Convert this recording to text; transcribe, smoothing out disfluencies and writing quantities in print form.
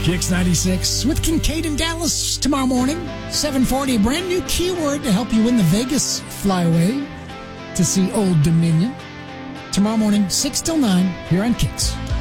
Kicks 96 with Kincaid in Dallas tomorrow morning, 7:40. A brand new keyword to help you win the Vegas flyaway to see Old Dominion. Tomorrow morning, 6 till 9, here on Kicks.